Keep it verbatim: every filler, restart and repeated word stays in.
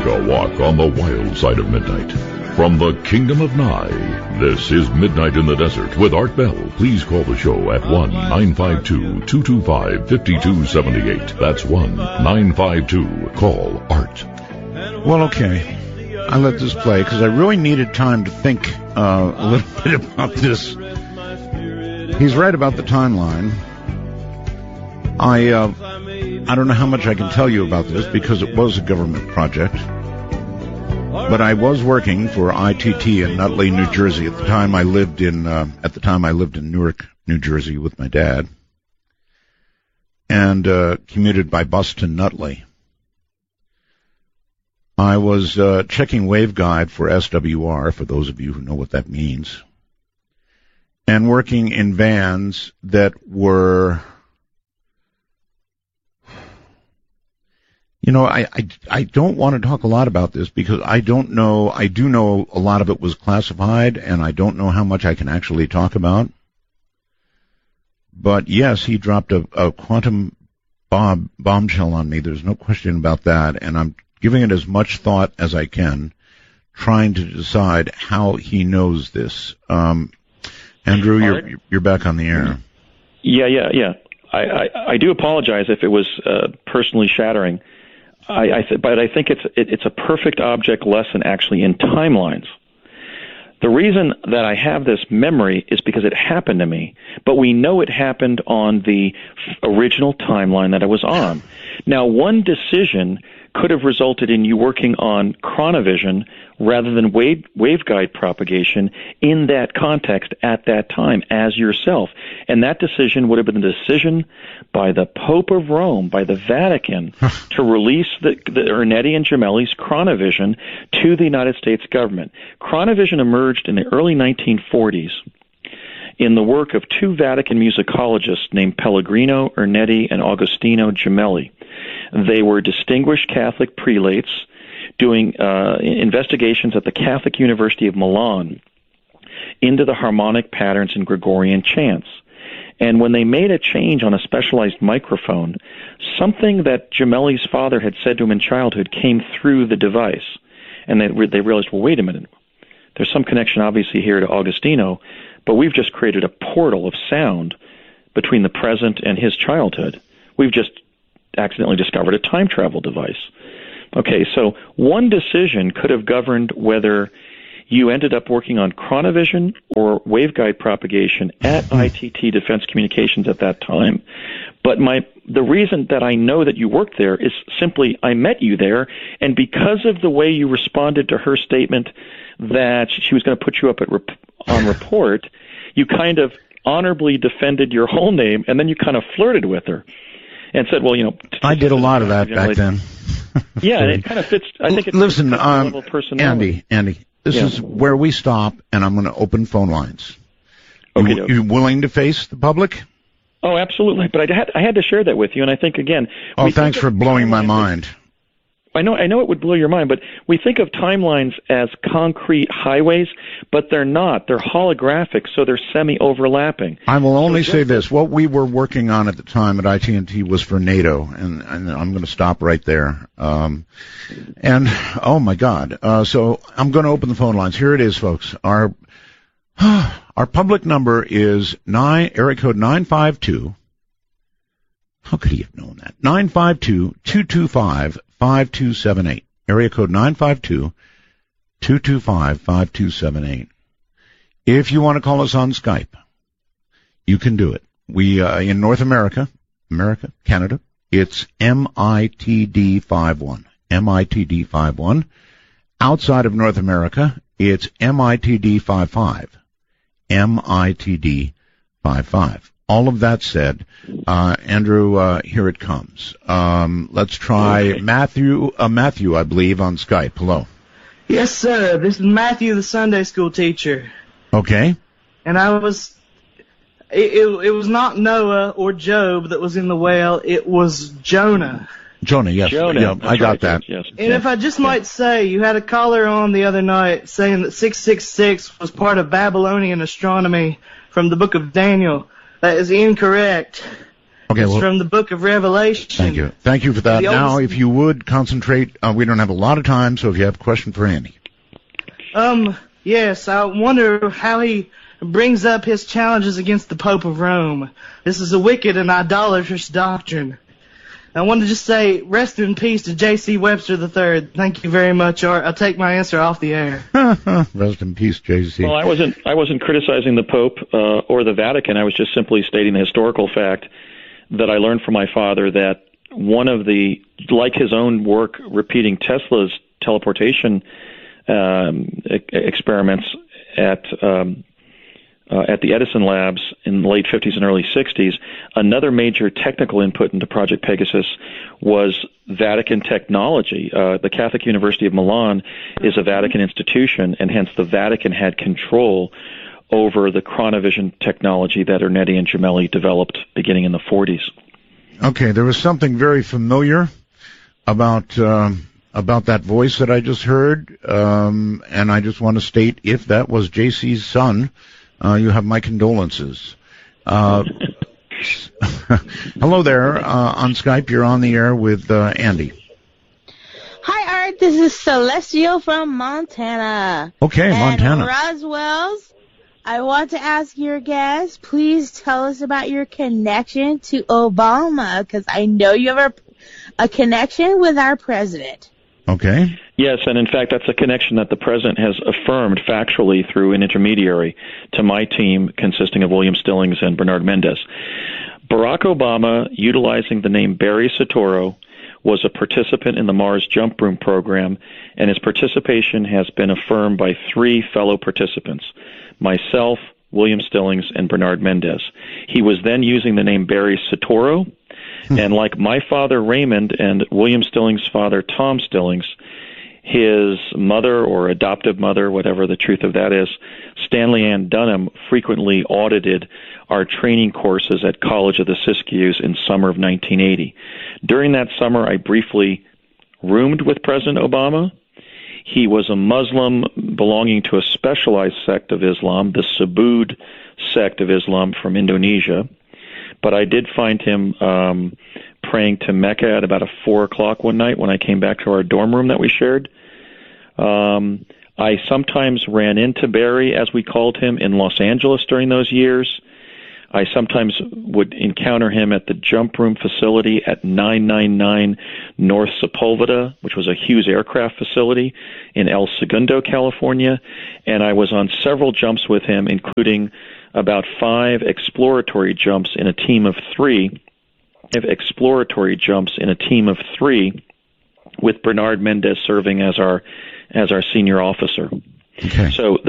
Take a walk on the wild side of midnight. From the Kingdom of Nye, this is Midnight in the Desert with Art Bell. Please call the show at one nine five two, two two five, five two seven eight. That's one nine five two, call Art. Well, okay. I let this play because I really needed time to think uh, a little bit about this. He's right about the timeline. I uh, I don't know how much I can tell you about this because it was a government project. But I was working for I T T in Nutley, New Jersey. At the time I lived in uh, at the time I lived in Newark, New Jersey with my dad, and uh, commuted by bus to Nutley. I was uh, checking waveguide for S W R, for those of you who know what that means, and working in vans that were, you know, I, I, I don't want to talk a lot about this because I don't know, I do know a lot of it was classified, and I don't know how much I can actually talk about. But yes, he dropped a, a quantum bomb, bombshell on me. There's no question about that, and I'm giving it as much thought as I can, trying to decide how he knows this. Um, Andrew, you're, you're back on the air. Yeah, yeah, yeah. I, I, I do apologize if it was uh, personally shattering. I, I th- but I think it's it, it's a perfect object lesson, actually, in timelines. The reason that I have this memory is because it happened to me, but we know it happened on the f- original timeline that I was on. Now, one decision could have resulted in you working on chronovision rather than wave, waveguide propagation in that context at that time as yourself. And that decision would have been the decision by the Pope of Rome, by the Vatican, to release the, the Ernetti and Gemelli's chronovision to the United States government. Chronovision emerged in the early nineteen forties in the work of two Vatican musicologists named Pellegrino Ernetti and Agostino Gemelli. They were distinguished Catholic prelates doing uh, investigations at the Catholic University of Milan into the harmonic patterns in Gregorian chants. And when they made a change on a specialized microphone, something that Gemelli's father had said to him in childhood came through the device. And they, they realized, well, wait a minute. There's some connection, obviously, here to Agostino, but we've just created a portal of sound between the present and his childhood. We've just accidentally discovered a time travel device. Okay, so one decision could have governed whether you ended up working on chronovision or waveguide propagation at I T T Defense Communications at that time. But my the reason that I know that you worked there is simply I met you there, and because of the way you responded to her statement that she was going to put you up at rep- on report, you kind of honorably defended your whole name, and then you kind of flirted with her and said, well, you know... I did a lot of that back then. Yeah, and it kind of fits... I think it's Listen, um, level of personality. Andy, Andy, this Yeah. is where we stop, and I'm going to open phone lines. Okay, You, you willing to face the public? Oh, absolutely. But I had I had to share that with you, and I think, again... Oh, we thanks think for of blowing my timelines- mind. I know I know it would blow your mind, but we think of timelines as concrete highways, but they're not. They're holographic, so they're semi-overlapping. I will only So say just- this. What we were working on at the time at I T T was for NATO, and, and I'm going to stop right there. Um, and, oh, my God. Uh, so I'm going to open the phone lines. Here it is, folks. Our our public number is nine area code nine five two. How could he have known that? nine five two, two two five, five two seven eight. Area code nine five two, two two five, five two seven eight. If you want to call us on Skype, you can do it. We, uh, in North America, America, Canada, it's M I T D fifty-one. M I T D fifty-one. Outside of North America, it's M I T D fifty-five. M I T D fifty-five. All of that said, uh, Andrew, uh, here it comes. Um, let's try Okay. Matthew, uh, Matthew, I believe, on Skype. Hello. Yes, sir. This is Matthew, the Sunday school teacher. Okay. And I was, it, it, it was not Noah or Job that was in the whale. It was Jonah. Jonah, yes. Jonah, Yeah, that's I got right, that. Yes. And if I just might say, you had a caller on the other night saying that six six six was part of Babylonian astronomy from the book of Daniel. That is incorrect. Okay, it's well, from the book of Revelation. Thank you. Thank you for that. The Now, oldest- if you would concentrate, uh, we don't have a lot of time, so if you have a question for Andy. Um, yes, I wonder how he brings up his challenges against the Pope of Rome. This is a wicked and idolatrous doctrine. I want to just say, rest in peace to J C Webster the third. Thank you very much, Art. I'll take my answer off the air. Rest in peace, J C. Well, I wasn't I wasn't criticizing the Pope uh, or the Vatican. I was just simply stating the historical fact that I learned from my father that one of the, like his own work repeating Tesla's teleportation um, e- experiments at um, uh, at the Edison labs in the late fifties and early sixties, another major technical input into Project Pegasus was Vatican technology. Uh, the Catholic University of Milan is a Vatican institution, and hence the Vatican had control over the chronovision technology that Ernetti and Gemelli developed beginning in the forties. Okay, there was something very familiar about um, about that voice that I just heard, um, and I just want to state, if that was J C's son, uh, you have my condolences. Uh, hello there, uh, on Skype. You're on the air with uh, Andy. Hi, Art. This is Celestial from Montana. Okay, and Montana. Roswell's. I want to ask your guest, please tell us about your connection to Obama, because I know you have a, a connection with our president. Okay. Yes, and in fact, that's a connection that the president has affirmed factually through an intermediary to my team consisting of William Stillings and Bernard Mendez. Barack Obama, utilizing the name Barry Soetoro, was a participant in the Mars Jump Room program, and his participation has been affirmed by three fellow participants, myself, William Stillings, and Bernard Mendez. He was then using the name Barry Soetoro, and like my father Raymond and William Stillings' father Tom Stillings, his mother or adoptive mother, whatever the truth of that is, Stanley Ann Dunham, frequently audited our training courses at College of the Siskiyous in summer of nineteen eighty. During that summer, I briefly roomed with President Obama. He was a Muslim belonging to a specialized sect of Islam, the Subud sect of Islam from Indonesia. But I did find him um, praying to Mecca at about a four o'clock one night when I came back to our dorm room that we shared. Um, I sometimes ran into Barry, as we called him, in Los Angeles during those years. I sometimes would encounter him at the jump room facility at nine ninety-nine North Sepulveda, which was a Hughes aircraft facility in El Segundo, California. And I was on several jumps with him, including about five exploratory jumps in a team of three, exploratory jumps in a team of three, with Bernard Mendez serving as our as our senior officer. Okay. So